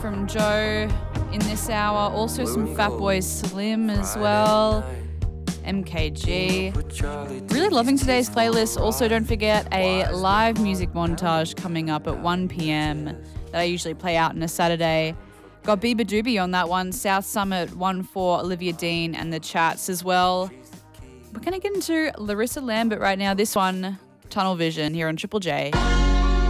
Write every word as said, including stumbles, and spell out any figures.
from Joe in this hour. Also some Fatboy Slim as well. M K G. Really loving today's playlist. Also, don't forget a live music montage coming up at one p.m. that I usually play out on a Saturday. Got Biba Doobie on that one. South Summit one for Olivia Dean and the Chats as well. We're going to get into Larissa Lambert right now. This one, Tunnel Vision, here on Triple J.